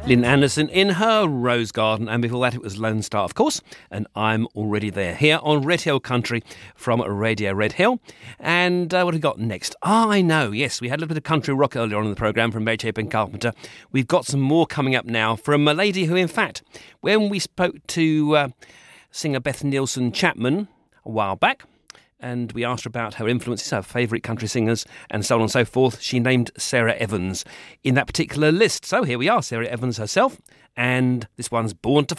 Lynn Anderson in her Rose Garden, and before that it was Lone Star, of course, and I'm Already There, here on Red Hill Country from Radio Red Hill. And what have we got next? I know, yes, we had a little bit of country rock earlier on in the programme from Mary Chapin Carpenter. We've got some more coming up now from a lady who, in fact, when we spoke to singer Beth Nielsen Chapman a while back, and we asked her about her influences, her favourite country singers, and so on and so forth, she named Sarah Evans in that particular list. So here we are, Sarah Evans herself, and this one's Born to